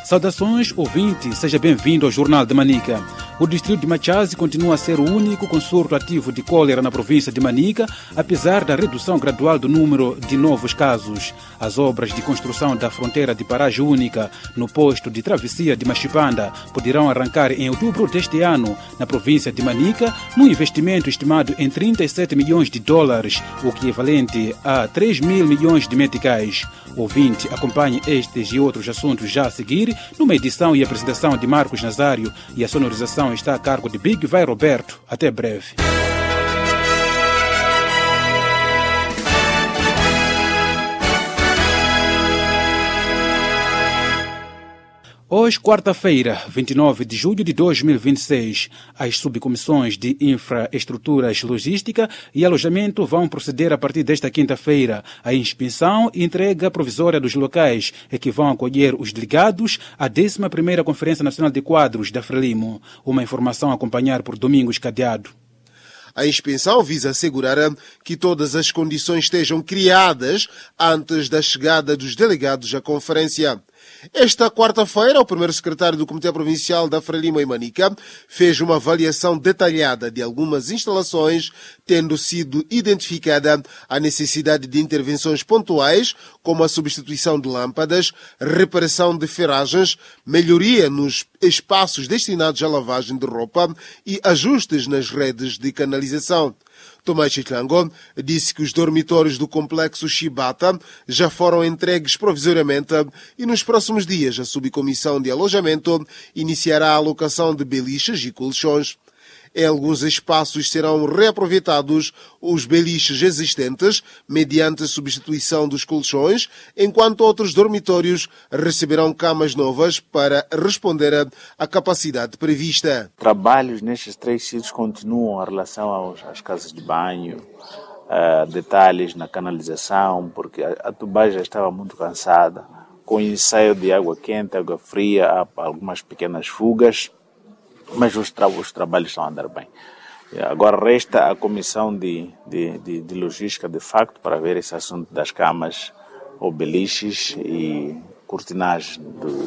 Saudações, ouvinte, seja bem-vindo ao Jornal de Manica. O distrito de Machazi continua a ser o único com surto ativo de cólera na província de Manica, apesar da redução gradual do número de novos casos. As obras de construção da fronteira de paragem única no posto de travessia de Machipanda poderão arrancar em outubro deste ano na província de Manica, num investimento estimado em 37 milhões de dólares, o equivalente a 3 mil milhões de meticais. Ouvinte, acompanhe estes e outros assuntos já a seguir, numa edição e apresentação de Marcos Nazário, e a sonorização está a cargo de Big Vai Roberto. Até breve. Hoje, quarta-feira, 29 de julho de 2026, as subcomissões de infraestruturas, logística e alojamento vão proceder a partir desta quinta-feira à inspeção e entrega provisória dos locais que vão acolher os delegados à 11ª Conferência Nacional de Quadros da Frelimo. Uma informação a acompanhar por Domingos Cadeado. A inspeção visa assegurar que todas as condições estejam criadas antes da chegada dos delegados à conferência. Esta quarta-feira, o primeiro secretário do Comitê Provincial da Frelimo em Manica fez uma avaliação detalhada de algumas instalações, tendo sido identificada a necessidade de intervenções pontuais, como a substituição de lâmpadas, reparação de ferragens, melhoria nos espaços destinados à lavagem de roupa e ajustes nas redes de canalização. Tomás Chitlango disse que os dormitórios do complexo Chibata já foram entregues provisoriamente e nos próximos dias a subcomissão de alojamento iniciará a alocação de beliches e colchões. Em alguns espaços serão reaproveitados os beliches existentes mediante a substituição dos colchões, enquanto outros dormitórios receberão camas novas para responder à capacidade prevista. Trabalhos nestes 3 sítios continuam em relação às casas de banho, detalhes na canalização, porque a tubagem já estava muito cansada. Com o ensaio de água quente, água fria, há algumas pequenas fugas, mas os trabalhos estão a andar bem. Agora resta a comissão de logística, de facto, para ver esse assunto das camas ou beliches e cortinagem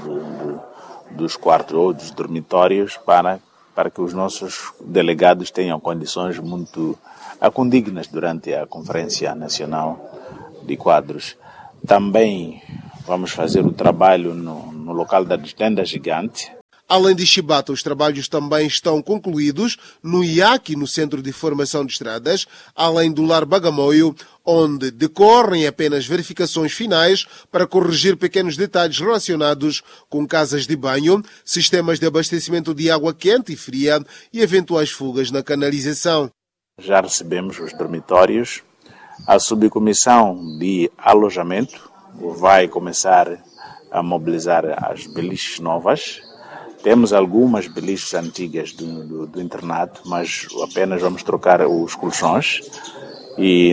dos quartos ou dos dormitórios para que os nossos delegados tenham condições muito condignas durante a Conferência Nacional de Quadros. Também vamos fazer o trabalho no local da tenda gigante. Além de Chibata, os trabalhos também estão concluídos no IAC, no Centro de Formação de Estradas, além do Lar Bagamoio, onde decorrem apenas verificações finais para corrigir pequenos detalhes relacionados com casas de banho, sistemas de abastecimento de água quente e fria e eventuais fugas na canalização. Já recebemos os dormitórios. A subcomissão de alojamento vai começar a mobilizar as beliches novas. Temos algumas beliches antigas do internato, mas apenas vamos trocar os colchões. E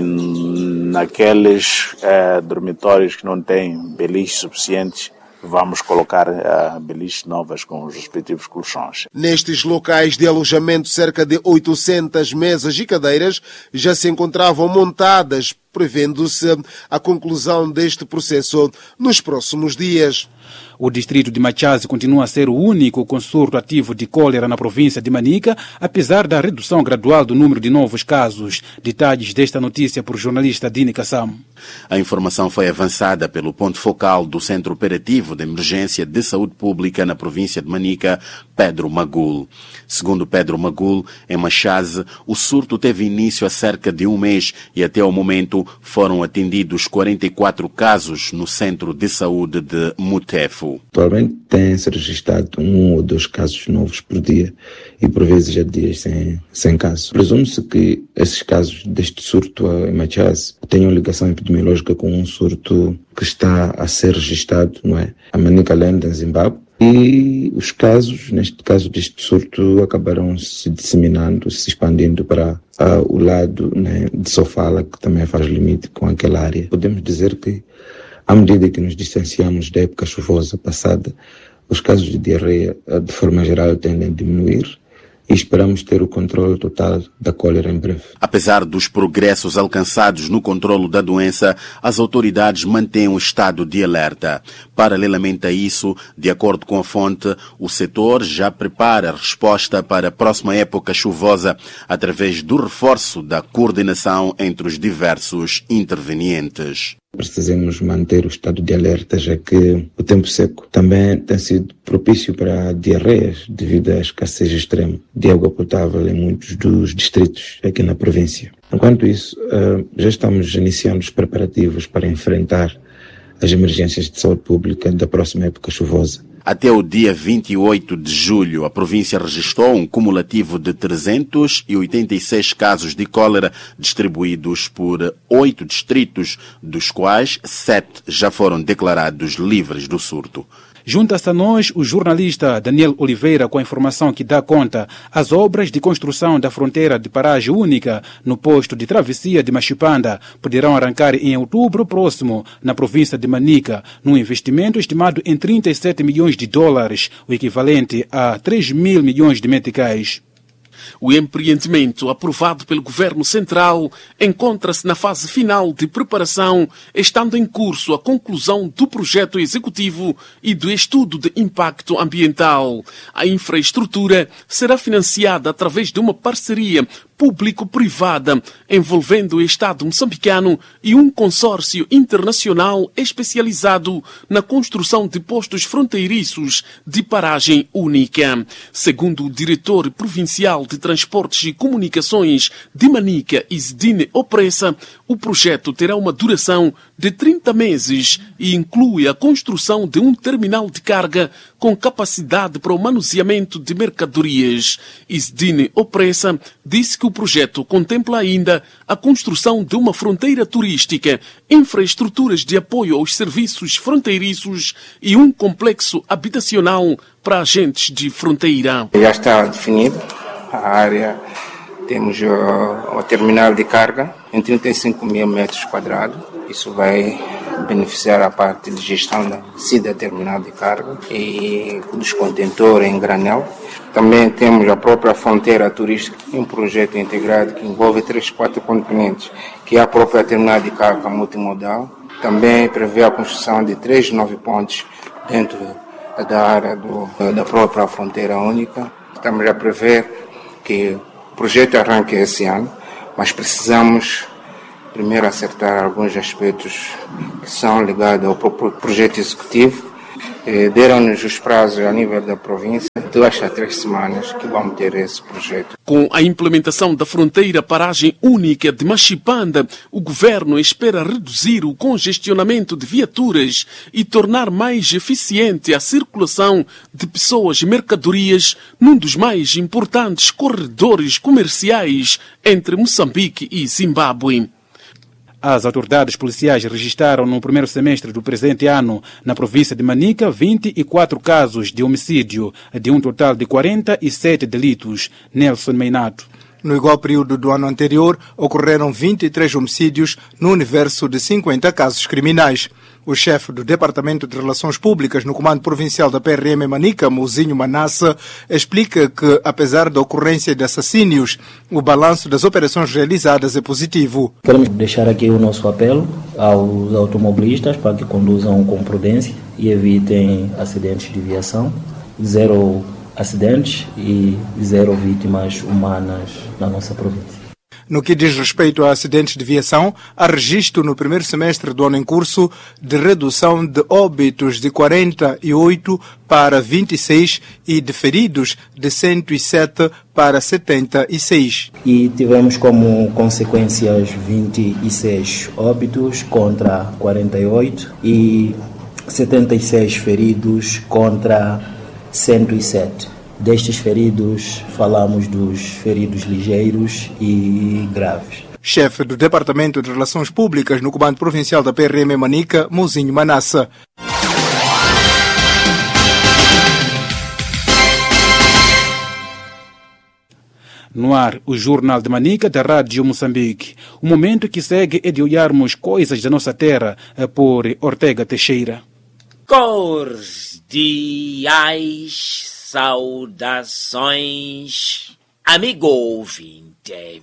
naqueles dormitórios que não têm beliches suficientes, vamos colocar beliches novas com os respectivos colchões. Nestes locais de alojamento, cerca de 800 mesas e cadeiras já se encontravam montadas, prevendo-se a conclusão deste processo nos próximos dias. O distrito de Machazi continua a ser o único com surto ativo de cólera na província de Manica, apesar da redução gradual do número de novos casos. Detalhes desta notícia por jornalista Dini Kassam. A informação foi avançada pelo ponto focal do Centro Operativo de Emergência de Saúde Pública na província de Manica, Pedro Magul. Segundo Pedro Magul, em Machazi, o surto teve início há cerca de um mês e até ao momento foram atendidos 44 casos no Centro de Saúde de Mutefo. Atualmente tem-se registrado 1 ou 2 casos novos por dia e por vezes há dias sem casos. Presume-se que esses casos deste surto em Machazi tenham ligação epidemiológica com um surto que está a ser registrado, não é? A Manicaland, em Zimbábue. E os casos, neste caso deste surto, acabaram se disseminando, se expandindo para o lado, né, de Sofala, que também faz limite com aquela área. Podemos dizer que, à medida que nos distanciamos da época chuvosa passada, os casos de diarreia, de forma geral, tendem a diminuir e esperamos ter o controle total da cólera em breve. Apesar dos progressos alcançados no controlo da doença, as autoridades mantêm um estado de alerta. Paralelamente a isso, de acordo com a fonte, o setor já prepara a resposta para a próxima época chuvosa através do reforço da coordenação entre os diversos intervenientes. Precisamos manter o estado de alerta, já que o tempo seco também tem sido propício para diarreias devido à escassez extrema de água potável em muitos dos distritos aqui na província. Enquanto isso, já estamos iniciando os preparativos para enfrentar as emergências de saúde pública da próxima época chuvosa. Até o dia 28 de julho, a província registrou um cumulativo de 386 casos de cólera distribuídos por 8 distritos, dos quais 7 já foram declarados livres do surto. Junta-se a nós o jornalista Daniel Oliveira com a informação que dá conta. As obras de construção da fronteira de paragem única no posto de travessia de Machipanda poderão arrancar em outubro próximo na província de Manica, num investimento estimado em 37 milhões de dólares, o equivalente a 3 mil milhões de meticais. O empreendimento aprovado pelo Governo Central encontra-se na fase final de preparação, estando em curso a conclusão do projeto executivo e do estudo de impacto ambiental. A infraestrutura será financiada através de uma parceria público-privada envolvendo o Estado moçambicano e um consórcio internacional especializado na construção de postos fronteiriços de paragem única. Segundo o diretor provincial de Transportes e Comunicações de Manica, Isidine Opressa, o projeto terá uma duração de 30 meses e inclui a construção de um terminal de carga com capacidade para o manuseamento de mercadorias. Isidine Opressa disse que o projeto contempla ainda a construção de uma fronteira turística, infraestruturas de apoio aos serviços fronteiriços e um complexo habitacional para agentes de fronteira. Já está definido a área, temos o terminal de carga em 35 mil metros quadrados. Isso vai beneficiar a parte de gestão da descida terminal de carga e dos contentores em granel. Também temos a própria fronteira turística, um projeto integrado que envolve 4 componentes, que é a própria terminal de carga multimodal. Também prevê a construção de 3 novos pontes dentro da área da própria fronteira única. Estamos a prever que o projeto arranque esse ano, mas precisamos primeiro acertar alguns aspectos que são ligados ao próprio projeto executivo. Deram-nos os prazos a nível da província, 2 a 3 semanas que vamos ter esse projeto. Com a implementação da fronteira paragem única de Machipanda, o governo espera reduzir o congestionamento de viaturas e tornar mais eficiente a circulação de pessoas e mercadorias num dos mais importantes corredores comerciais entre Moçambique e Zimbábue. As autoridades policiais registraram no primeiro semestre do presente ano, na província de Manica, 24 casos de homicídio, de um total de 47 delitos. Nelson Meinato. No igual período do ano anterior, ocorreram 23 homicídios no universo de 50 casos criminais. O chefe do Departamento de Relações Públicas no Comando Provincial da PRM Manica, Mozinho Manassa, explica que, apesar da ocorrência de assassínios, o balanço das operações realizadas é positivo. Queremos deixar aqui o nosso apelo aos automobilistas para que conduzam com prudência e evitem acidentes de viação. 0 acidentes e 0 vítimas humanas na nossa província. No que diz respeito a acidentes de viação, há registro no primeiro semestre do ano em curso de redução de óbitos de 48 para 26 e de feridos de 107 para 76. E tivemos como consequências 26 óbitos contra 48 e 76 feridos contra 107. Destes feridos, falamos dos feridos ligeiros e graves. Chefe do Departamento de Relações Públicas no Comando Provincial da PRM Manica, Mozinho Manassa. No ar, o Jornal de Manica da Rádio Moçambique. O momento que segue é de olharmos coisas da nossa terra por Ortega Teixeira. Cordiais Saudações, amigo ouvinte.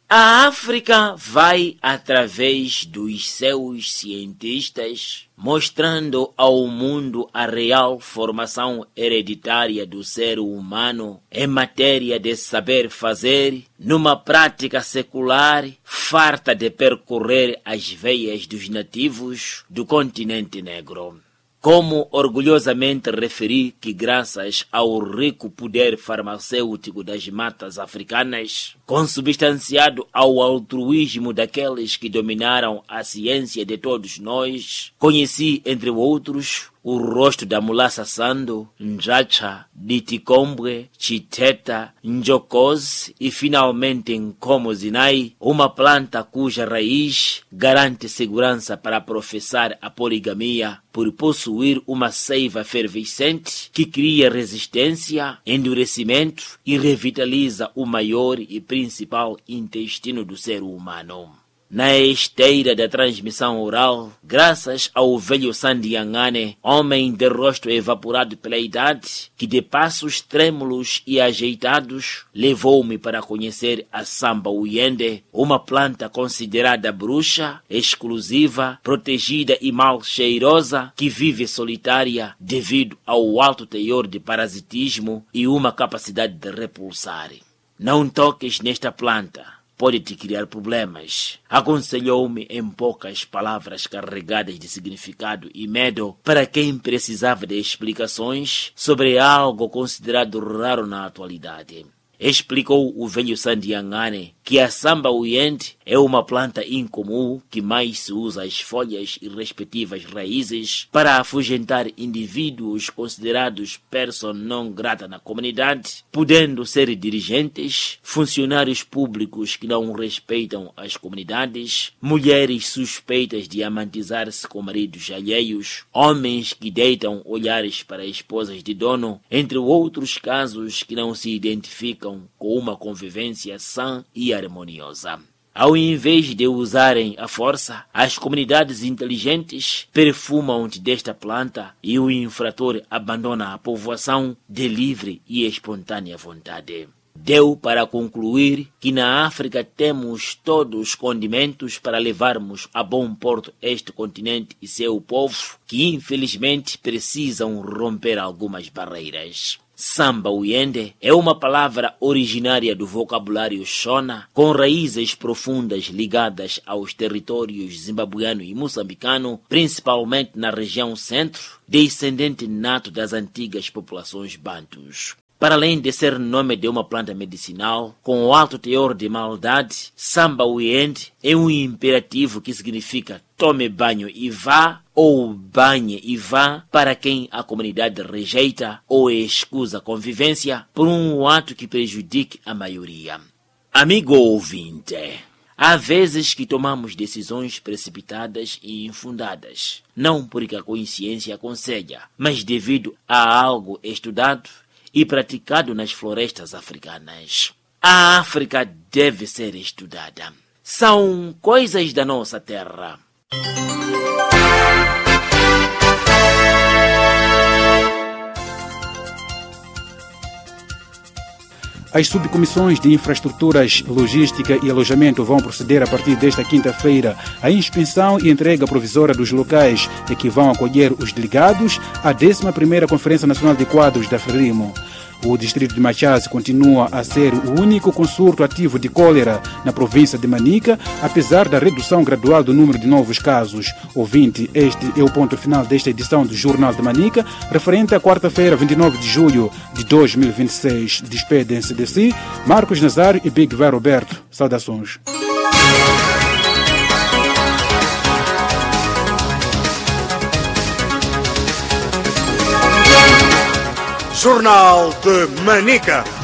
A África vai, através dos seus cientistas, mostrando ao mundo a real formação hereditária do ser humano em matéria de saber fazer, numa prática secular farta de percorrer as veias dos nativos do continente negro. Como orgulhosamente referi que graças ao rico poder farmacêutico das matas africanas, consubstanciado ao altruísmo daqueles que dominaram a ciência de todos nós, conheci, entre outros, o rosto da Mulaça Sando, Njacha, Diticombwe, Chiteta, Njokose e finalmente Nkomozinai, uma planta cuja raiz garante segurança para professar a poligamia por possuir uma seiva efervescente que cria resistência, endurecimento e revitaliza o maior e principal intestino do ser humano. Na esteira da transmissão oral, graças ao velho Sandiangane, homem de rosto evaporado pela idade, que de passos trêmulos e ajeitados levou-me para conhecer a Samba Uyende, uma planta considerada bruxa, exclusiva, protegida e mal cheirosa, que vive solitária devido ao alto teor de parasitismo e uma capacidade de repulsar. Não toques nesta planta. Pode te criar problemas. Aconselhou-me em poucas palavras carregadas de significado e medo para quem precisava de explicações sobre algo considerado raro na atualidade. Explicou o velho Sandiangane que a Samba Uyende é uma planta incomum que mais se usa as folhas e respectivas raízes para afugentar indivíduos considerados persona non grata na comunidade, podendo ser dirigentes, funcionários públicos que não respeitam as comunidades, mulheres suspeitas de amantizar-se com maridos alheios, homens que deitam olhares para esposas de dono, entre outros casos que não se identificam com uma convivência sã e harmoniosa. Ao invés de usarem a força, as comunidades inteligentes perfumam-te desta planta e o infrator abandona a povoação de livre e espontânea vontade. Deu para concluir que na África temos todos os condimentos para levarmos a bom porto este continente e seu povo, que infelizmente precisam romper algumas barreiras. Samba Uyende é uma palavra originária do vocabulário Shona, com raízes profundas ligadas aos territórios zimbabuiano e moçambicano, principalmente na região centro, descendente nato das antigas populações bantus. Para além de ser nome de uma planta medicinal, com alto teor de maldade, Samba Uyende é um imperativo que significa tome banho e vá, ou banhe e vá, para quem a comunidade rejeita ou escusa a convivência por um ato que prejudique a maioria. Amigo ouvinte, há vezes que tomamos decisões precipitadas e infundadas, não porque a consciência aconselha, mas devido a algo estudado e praticado nas florestas africanas. A África deve ser estudada. São coisas da nossa terra. As subcomissões de infraestruturas, logística e alojamento vão proceder a partir desta quinta-feira à inspeção e entrega provisória dos locais em que vão acolher os delegados à 11ª Conferência Nacional de Quadros da Frelimo. O distrito de Machase continua a ser o único consurto ativo de cólera na província de Manica, apesar da redução gradual do número de novos casos. Ouvinte, este é o ponto final desta edição do Jornal de Manica, referente à quarta-feira, 29 de julho de 2026. Despedem-se de si Marcos Nazário e Big Vai Roberto. Saudações. Jornal de Manica.